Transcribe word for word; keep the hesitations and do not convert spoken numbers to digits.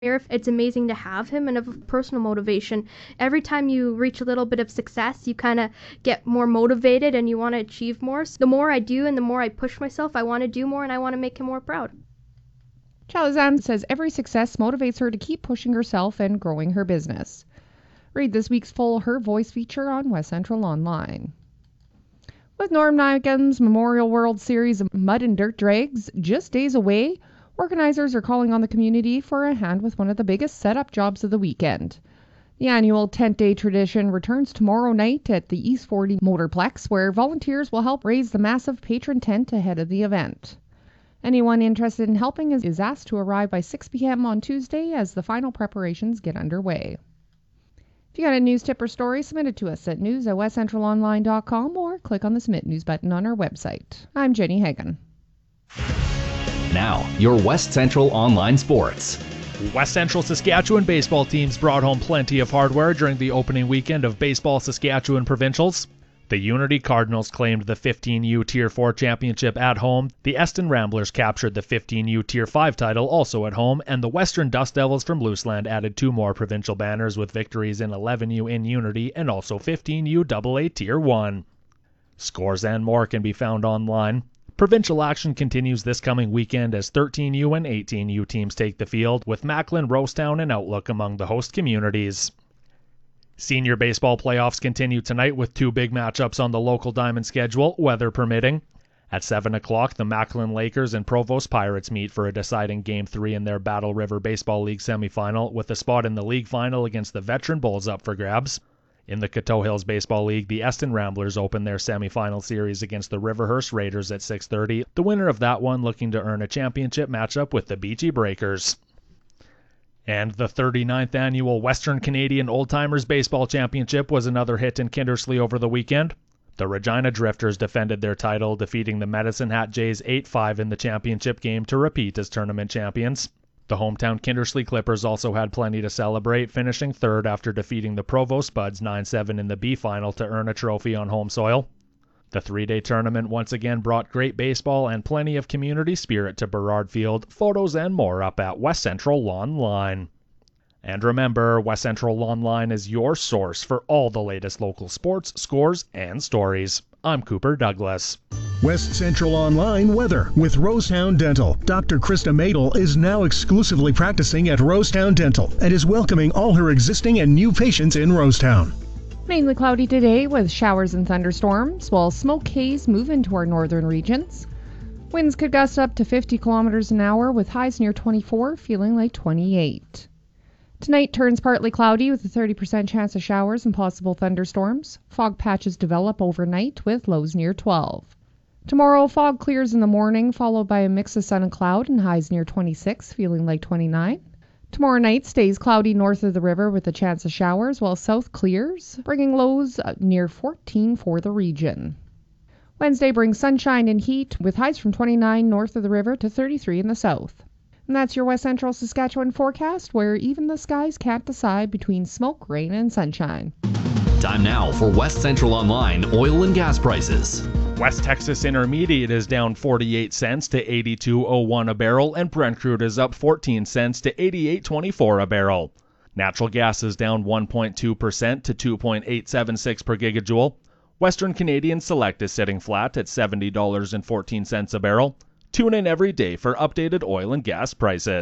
It's amazing to have him, and of personal motivation. Every time you reach a little bit of success, you kind of get more motivated and you want to achieve more. So the more I do and the more I push myself, I want to do more and I want to make him more proud. Chalazan says every success motivates her to keep pushing herself and growing her business. Read this week's full Her Voice feature on West Central Online. With Norm Nigan's Memorial World Series of Mud and Dirt Drags just days away, organizers are calling on the community for a hand with one of the biggest setup jobs of the weekend. The annual Tent Day tradition returns tomorrow night at the East forty Motorplex, where volunteers will help raise the massive patron tent ahead of the event. Anyone interested in helping is asked to arrive by six p.m. on Tuesday as the final preparations get underway. If you got a news tip or story, submit it to us at news at west central online dot com or click on the Submit News button on our website. I'm Jenny Hagan. Now, your West Central Online Sports. West Central Saskatchewan baseball teams brought home plenty of hardware during the opening weekend of Baseball Saskatchewan Provincials. The Unity Cardinals claimed the fifteen U Tier four championship at home, the Eston Ramblers captured the fifteen U Tier five title also at home, and the Western Dust Devils from Looseland added two more provincial banners with victories in eleven U in Unity and also fifteen U double A Tier one. Scores and more can be found online. Provincial action continues this coming weekend as thirteen U and eighteen U teams take the field, with Macklin, Rosetown, and Outlook among the host communities. Senior baseball playoffs continue tonight with two big matchups on the local diamond schedule, weather permitting. At seven o'clock, the Macklin Lakers and Provost Pirates meet for a deciding Game three in their Battle River Baseball League semifinal, with a spot in the league final against the Veteran Bulls up for grabs. In the Coteau Hills Baseball League, the Eston Ramblers open their semifinal series against the Riverhurst Raiders at six thirty, the winner of that one looking to earn a championship matchup with the Beachy Breakers. And the thirty-ninth annual Western Canadian Old Timers Baseball Championship was another hit in Kindersley over the weekend. The Regina Drifters defended their title, defeating the Medicine Hat Jays eight five in the championship game to repeat as tournament champions. The hometown Kindersley Clippers also had plenty to celebrate, finishing third after defeating the Provost Buds nine seven in the B final to earn a trophy on home soil. The three-day tournament once again brought great baseball and plenty of community spirit to Burrard Field. Photos and more up at West Central Online. And remember, West Central Online is your source for all the latest local sports, scores, and stories. I'm Cooper Douglas. West Central Online weather with Rosetown Dental. Doctor Krista Madel is now exclusively practicing at Rosetown Dental and is welcoming all her existing and new patients in Rosetown. Mainly cloudy today with showers and thunderstorms, while smoke haze move into our northern regions. Winds could gust up to fifty kilometers an hour with highs near twenty-four, feeling like twenty-eight. Tonight turns partly cloudy with a thirty percent chance of showers and possible thunderstorms. Fog patches develop overnight with lows near twelve. Tomorrow, fog clears in the morning, followed by a mix of sun and cloud and highs near twenty-six, feeling like twenty-nine. Tomorrow night stays cloudy north of the river with a chance of showers, while south clears, bringing lows near fourteen for the region. Wednesday brings sunshine and heat, with highs from twenty-nine north of the river to thirty-three in the south. And that's your West Central Saskatchewan forecast, where even the skies can't decide between smoke, rain, and sunshine. Time now for West Central Online oil and gas prices. West Texas Intermediate is down forty-eight cents to eighty-two oh one a barrel, and Brent crude is up fourteen cents to eighty-eight twenty-four a barrel. Natural gas is down one point two percent to two point eight seven six per gigajoule. Western Canadian Select is sitting flat at seventy dollars and fourteen cents a barrel. Tune in every day for updated oil and gas prices.